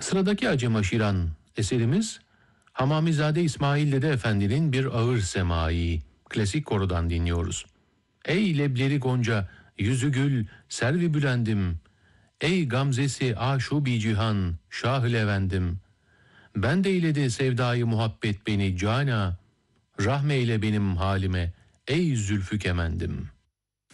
Sıradaki Acem Aşiran eserimiz Hamamizade İsmail Dede Efendi'nin bir ağır semai, klasik korodan dinliyoruz. Ey lebleri gonca, yüzü gül, servi bülendim. Ey gamzesi aşubi cihan, şah-ı levendim. Ben de eyledi sevdayı muhabbet beni cana, rahmeyle benim halime, ey zülfü kemendim.